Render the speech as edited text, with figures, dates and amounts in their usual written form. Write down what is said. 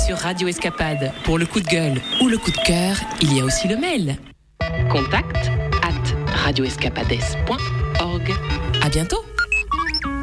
sur Radio Escapade. Pour le coup de gueule ou le coup de cœur, il y a aussi le mail. Contact@radioescapades.org. À bientôt.